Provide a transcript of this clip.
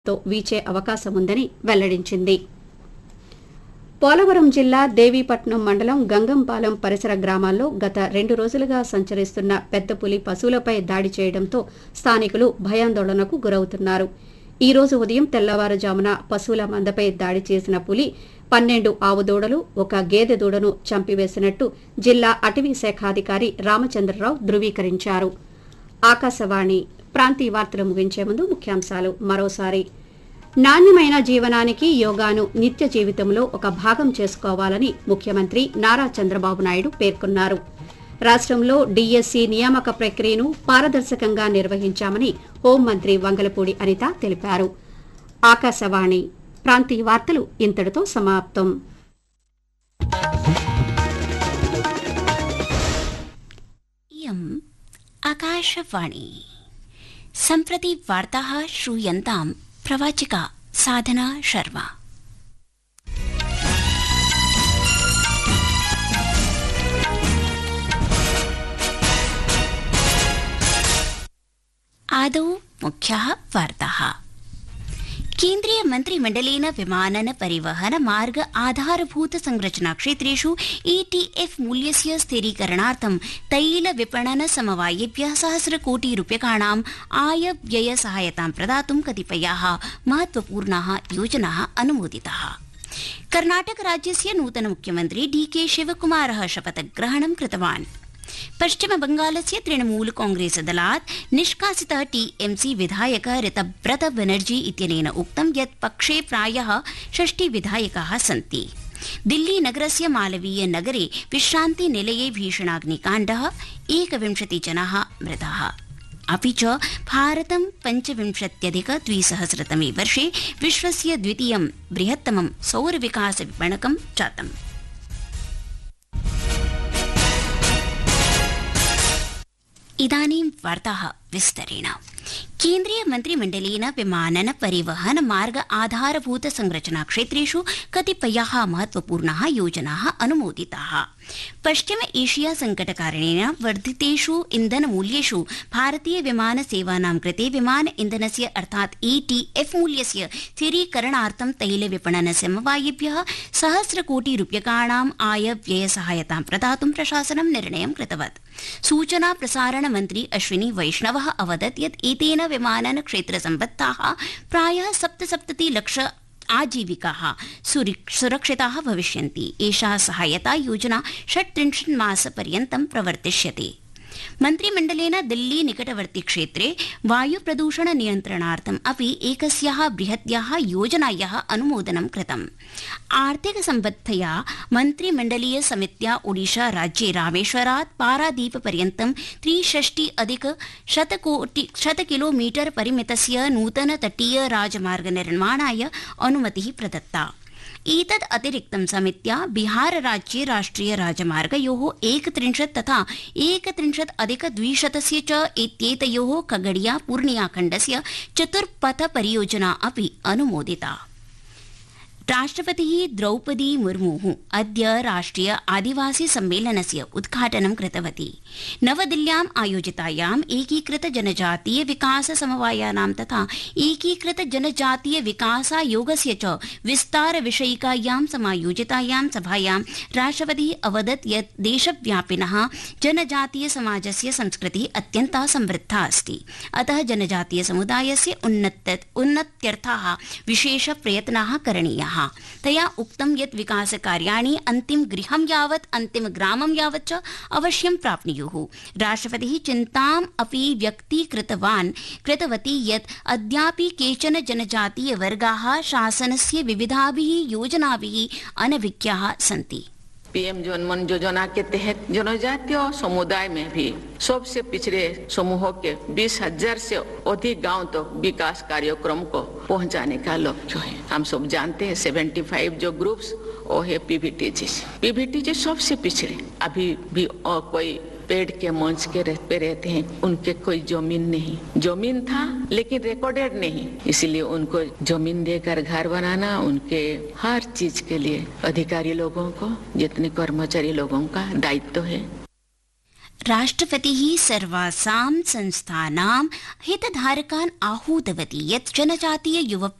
తో వీచే అవకాశం ఉందని వెల్లడించింది. పోలవరం జిల్లా దేవీపట్నం మండలం గంగంపాలెం పరిసర గ్రామాల్లో గత 2 రోజులుగా సంచరిస్తున్న పెద్ద పులి పశువులపై దాడి చేయడంతో స్థానికులు భయాందోళనకు గురవుతున్నారు. ఈ రోజు ఉదయం తెల్లవారుజామున పశువుల మందపై దాడి చేసిన పులి 12 ఆవు దూడలు, ఒక గేదె దూడను చంపివేసినట్టు జిల్లా అటవీ శాఖాధికారి రామచంద్రరావు ధృవీకరించారు. ఆకాశవాణి ప్రాంతీయ వార్తలు ముగించే ముందు ముఖ్యాంశాలు మరోసారి. నాణ్యమైన జీవనానికి యోగాను నిత్య జీవితంలో ఒక భాగం చేసుకోవాలని ముఖ్యమంత్రి నారా చంద్రబాబు నాయుడు పేర్కొన్నారు. రాష్ట్రంలో డీఎస్సీ నియామక ప్రక్రియను పారదర్శకంగా నిర్వహించామని హోంమంత్రి వంగలపూడి అనిత తెలిపారు. ఆకాశవాణి ప్రాంతీయ వార్తలు ఇంతటితో సమాప్తం. आकाशवाणी सम्प्रति वार्ताः श्रूयन्तां प्रवाचिका साधना शर्मा। आदौ मुख्याः वार्ताः। केन्द्रीय मन्त्रिमण्डलेन विमानन परिवहन मार्ग आधारभूत संरचना क्षेत्रेषु ETF मूल्यस्य स्थिरीकरणार्थं तैल विपणन समवायेभ्यः सहस्रकोटिरूप्यकाणाम् आय व्यय सहायतां प्रदातुं कतिपयाः महत्वपूर्णाः योजनाः अनुमोदिताः। कर्णाटक राज्यस्य नूतन मुख्यमन्त्री DK शिवकुमारः शपथग्रहणं कृतवान्। पश्चिम बंगालस्य तृणमूल कांग्रेस दलात् निष्कासितः TMC विधायक ऋतव्रत बनर्जी इत्यनेन उक्तं यत् पक्षे प्रायः 60 विधायकाः सन्ति। दिल्ली नगरस्य मालवीय नगरे विश्रान्ति निलये भीषणाग्निकाण्डः 21 जनाः मृताः। अपि च भारतं 25,200 तमे वर्षे विश्वस्य द्वितीयं बृहत्तमं सौरविकास विपणकं जातम्। इदानीं वार्ताः विस्तरेण। केन्द्रीय मन्त्रिमण्डलेन विमानन परिवहन मार्ग आधारभूत संरचना क्षेत्रेषु कतिपयाः महत्वपूर्णाः योजनाः अनुमोदिताः। पश्चिम एशिया संकटकारणेन वर्धितेषु इन्धनमूल्येषु भारतीय विमान सेवानां कृते विमान इन्धनस्य अर्थात् ETF मूल्यस्य स्थिरीकरणार्थं तैल विपणन समवायेभ्यः सहस्रकोटिरूप्यकाणाम् आय व्यय सहायतां प्रदातुं प्रशासनं निर्णयं कृतवत्। सूचना प्रसारण मन्त्री अश्विनी वैष्णवः अवदत् यत् एतेन विमानन क्षेत्र सम्बद्धाः प्रायः 77 लाख आजीविकाः सुरक्षिताः भविष्यन्ति। एषा सहायता योजना 36 मासपर्यन्तं प्रवर्तिष्यते। मन्त्रिमण्डलेन दिल्ली निकटवर्ती क्षेत्रे वायु प्रदूषण नियन्त्रणार्थम् अपि एकस्याः बृहत्याः योजनायाः अनुमोदनं कृतम्। आर्थिक सम्बद्धया मन्त्रिमण्डलीय समित्या ओडिशा राज्ये रामेश्वरात् पारादीप पर्यन्तं 63,100 किलोमीटर परिमितस्य नूतन तटीय राजमार्ग निर्माणाय अनुमतिः प्रदत्ता। एतद् अतिरिक्तं समित्या बिहार राज्ये राष्ट्रिय राजमार्गयोः 31 तथा 31,200 च इत्येतयोः खगड़िया पूर्णिया खण्डस्य चतुर्पथ परियोजना अपि अनुमोदिता। राष्ट्रपतिः द्रौपदी मुर्मुः अद्य राष्ट्रिय आदिवासी सम्मेलनस्य उद्घाटनं कृतवती। नवदिल्ल्याम् आयोजितायाम् एकीकृत जनजातीय विकास समवायानां तथा एकीकृत जनजातीय विकासायोगस्य च विस्तार विषयिकायां समायोजितायां सभायां राष्ट्रपतिः अवदत् यत् देशव्यापिनः जनजातीय समाजस्य संस्कृतिः अत्यन्ता समृद्धा अस्ति। अतः जनजातीय समुदायस्य उन्नत्यर्थाः विशेष प्रयत्नाः करणीयाः। तया उक्तं यत् विकासकार्याणि अन्तिम गृहं यावत् अन्तिम ग्रामं यावत् च अवश्यं प्राप्नुयुः। राष्ट्रपतिः चिन्ताम् अपि कृतवती यत् अद्यापि केचन जनजातीय वर्गाः शासनस्य विविधाभिः योजनाभिः अनभिज्ञाः सन्ति। PM जनमन योजना के तहत जनजातीय समुदाय में भी सबसे पिछड़े समूहों के 20,000 से अधिक गांव तक विकास कार्यक्रम को पहुंचाने का लक्ष्य है। हम सब जानते हैं 75 जो ग्रुप्स वो है PVTG सबसे पिछड़े अभी भी कोई पेड़ के मंच के पे रहते हैं, उनके कोई जमीन था लेकिन रिकॉर्डेड नहीं, इसलिए उनको जमीन देकर घर बनाना उनके हर चीज के लिए अधिकारी लोगों को जितने कर्मचारी लोगों का दायित्व है। राष्ट्रपतिः सर्वासां संस्थानां हितधारकान् आहूतवती यत् जनजातीय युव